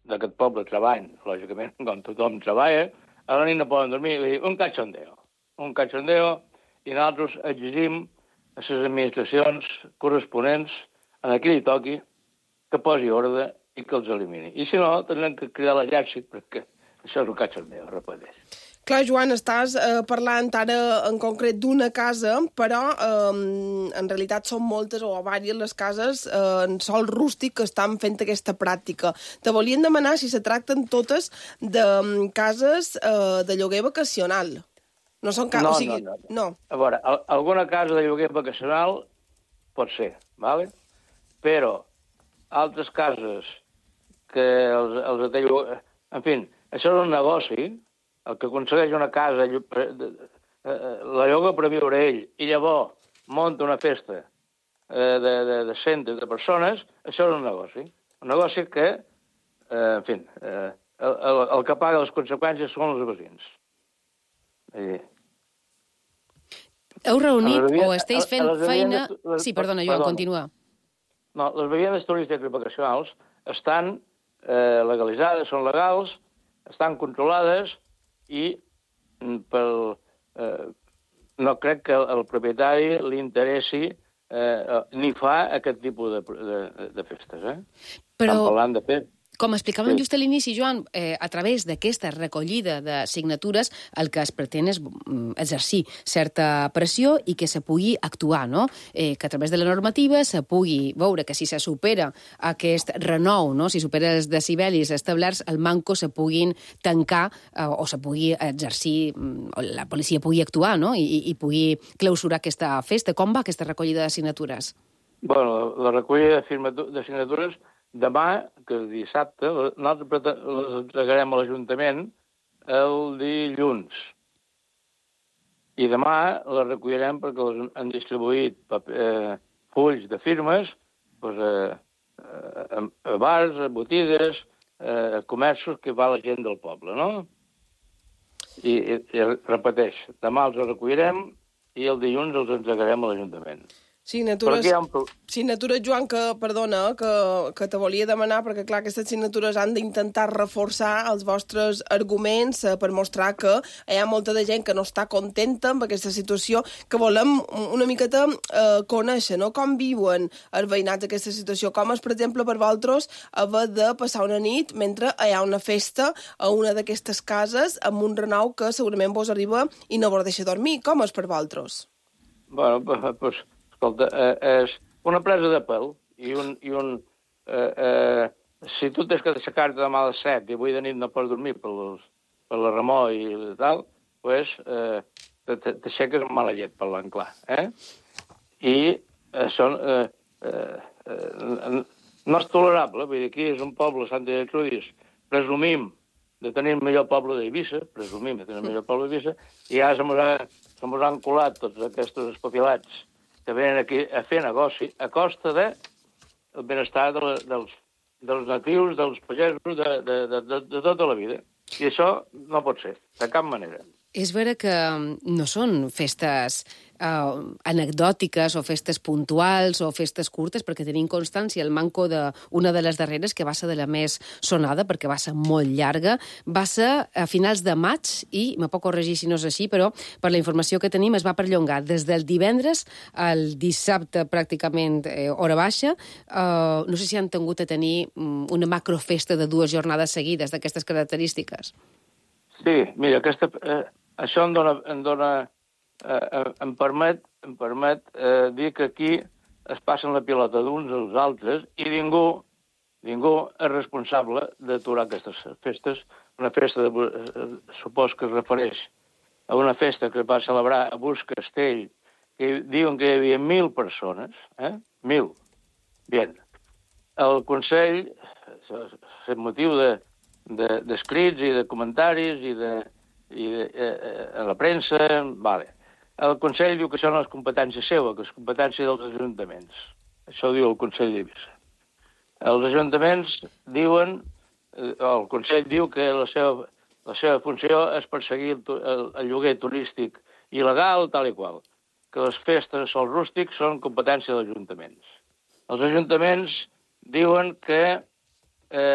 d'aquest poble treballen, lògicament, com tothom treballa, a la nit no poden dormir, i un cachondeo, i nosaltres exigim a les administracions corresponents, en qui li toqui, que posi ordre i que els elimini. I si no, tindrem que cridar l'exèrcit, perquè això és un cachondeo, repeteix. Clar, Joan, estàs parlant ara en concret d'una casa, però en realitat són moltes o diverses les cases en sòl rústic que estan fent aquesta pràctica. Te volien demanar si se tracten totes de cases de lloguer vacacional. No són cases... No. A veure, alguna casa de lloguer vacacional pot ser, ¿vale? Però altres cases que els de lloguer... En fi, això és un negoci. El que aconsegueix una casa, la lloga per viure ell, i llavors munta una festa de centres de persones, això és un negoci. Un negoci que, en fi, el que paga les conseqüències són els veïns. Heu reunit o esteu fent feina... Sí, perdona, Joan, continua. No, les vivendes turístiques i vacacionals estan legalitzades, són legals, estan controlades, i no crec que el propietari li interessi ni fa aquest tipus de festes. Però, estan parlant de fer... com explicàvem just a l'inici, Joan, a través d'aquesta recollida de signatures el que es pretén és exercir certa pressió i que se pugui actuar, no? Que a través de la normativa se pugui veure que si se supera aquest renou, no? Si supera els decibelis establerts, el manco se puguin tancar o se pugui exercir, o la policia pugui actuar, no? I pugui clausurar aquesta festa. Com va aquesta recollida de signatures? Bueno, la recollida de signatures demà, que és dissabte, nosaltres les entregarem a l'Ajuntament el dilluns. I demà les recollirem perquè les han distribuït fulls de firmes a bars, a botigues, a comerços que va la gent del poble, no? I repeteix, demà els recollirem i el dilluns els entregarem a l'Ajuntament. Signatures, Joan, que te volia demanar, perquè, clar, aquestes signatures han d'intentar reforçar els vostres arguments per mostrar que hi ha molta de gent que no està contenta amb aquesta situació, que volem una miqueta conèixer, no?, com viuen els veïnats aquesta situació, com és, per exemple, per vosaltres haver de passar una nit mentre hi ha una festa a una d'aquestes cases amb un renou que segurament vos arriba i no vos deixa dormir. Com és per vosaltres? Bueno, pues... Escolta, és una presa de pèl i si tu tens que aixecar-te demà a les 7 i avui de nit no pots dormir per la remor i tal, doncs t'aixeques amb mala llet, parlant clar. I això no és tolerable. Vull dir, aquí és un poble, Sant Gertrudis, presumim de tenir el millor poble d'Eivissa, i ja se mos han colat tots aquests espafilats que venen aquí a fer negoci a costa del benestar dels natius, dels pagesos, de tota la vida. I això no pot ser, de cap manera. És vera que no són festes anecdòtiques o festes puntuals o festes curtes, perquè tenim constància el manco d'una de les darreres, que va ser de la més sonada, perquè va ser molt llarga, va ser a finals de maig i, me puc corregir si no és així, però per la informació que tenim es va perllongar des del divendres al dissabte pràcticament hora baixa. No sé si han tingut a tenir una macrofesta de 2 jornades seguides d'aquestes característiques. Sí, mira, això em permet dir que aquí es passen la pilota d'uns als altres i ningú és responsable d'aturar aquestes festes. Una festa, supos que es refereix a una festa que es va celebrar a Bus Castell, que diuen que hi havia 1.000 persones, 1.000. Bien. El Consell, el motiu d'escrits i de comentaris i a la premsa, vale. El Consell diu que això no és competència seva, que és competència dels ajuntaments. Això diu el Consell d'Eivissa. Els ajuntaments diuen, el Consell diu que la seva funció és perseguir el lloguer turístic il·legal, tal i qual, que les festes als rústics són competència dels ajuntaments. Els ajuntaments diuen que